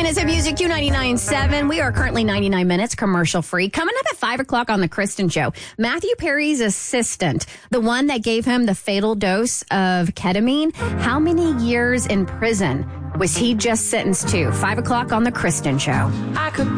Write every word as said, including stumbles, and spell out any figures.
minutes of music, Q ninety-nine point seven. We are currently ninety-nine minutes commercial free. Coming up at five o'clock on The Kristen Show, Matthew Perry's assistant, the one that gave him the fatal dose of ketamine, how many years in prison was he just sentenced to? five o'clock on The Kristen Show. I could